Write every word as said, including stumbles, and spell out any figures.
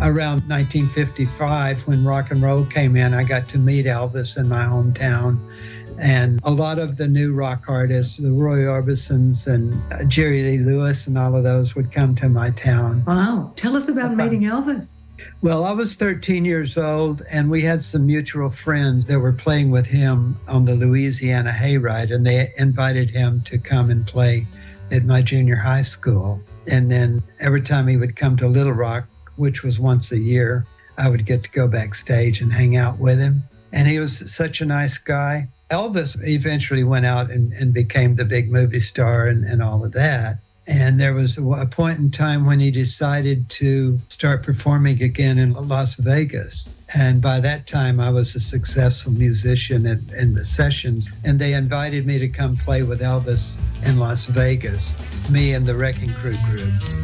around nineteen fifty-five, when rock and roll came in, I got to meet Elvis in my hometown. And a lot of the new rock artists, the Roy Orbisons and Jerry Lee Lewis and all of those would come to my town. Wow. Tell us about meeting Elvis. Well, I was thirteen years old, and we had some mutual friends that were playing with him on the Louisiana Hayride, and they invited him to come and play at my junior high school. And then every time he would come to Little Rock, which was once a year, I would get to go backstage and hang out with him. And he was such a nice guy. Elvis eventually went out and, and became the big movie star and, and all of that. And there was a point in time when he decided to start performing again in Las Vegas. And by that time, I was a successful musician in, in the sessions. And they invited me to come play with Elvis in Las Vegas, me and the Wrecking Crew group.